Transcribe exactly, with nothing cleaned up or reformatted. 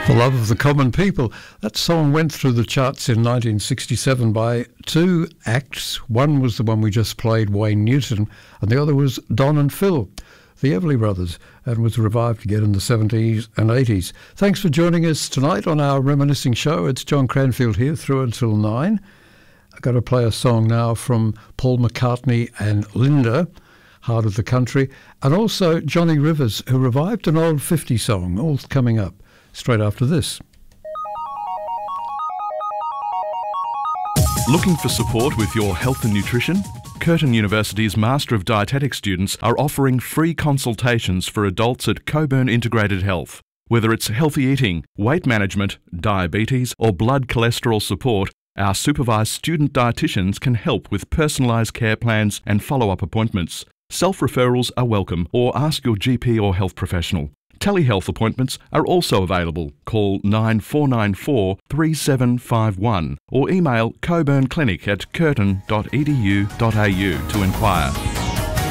The Love of the Common People. That song went through the charts in nineteen sixty-seven by two acts. One was the one we just played, Wayne Newton, and the other was Don and Phil, the Everly Brothers, and was revived again in the seventies and eighties. Thanks for joining us tonight on our Reminiscing Show. It's John Cranfield here through until nine. I've got to play a song now from Paul McCartney and Linda, Heart of the Country, and also Johnny Rivers, who revived an old fifties song, all coming up straight after this. Looking for support with your health and nutrition? Curtin University's Master of Dietetics students are offering free consultations for adults at Coburn Integrated Health. Whether it's healthy eating, weight management, diabetes or blood cholesterol support, our supervised student dietitians can help with personalised care plans and follow-up appointments. Self-referrals are welcome, or ask your G P or health professional. Telehealth appointments are also available. Call nine four nine four, three seven five one or email coburnclinic at curtin dot e d u dot a u to inquire.